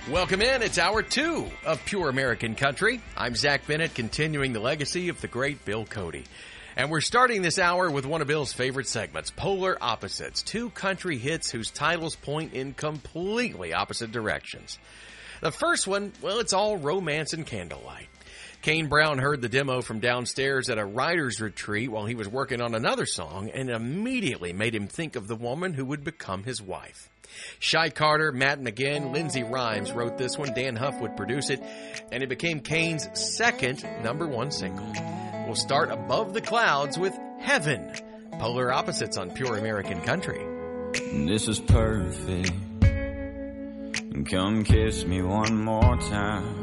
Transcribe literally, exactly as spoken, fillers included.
Welcome in. It's hour two of Pure American Country. I'm Zach Bennett, continuing the legacy of the great Bill Cody. And we're starting this hour with one of Bill's favorite segments, Polar Opposites, two country hits whose titles point in completely opposite directions. The first one, well, it's all romance and candlelight. Kane Brown heard the demo from downstairs at a writer's retreat while he was working on another song and immediately made him think of the woman who would become his wife. Shy Carter, Matt McGinn, Lindsay Rhymes wrote this one. Dan Huff would produce it, and it became Kane's second number one single. We'll start above the clouds with Heaven. Polar Opposites on Pure American Country. This is perfect. Come kiss me one more time.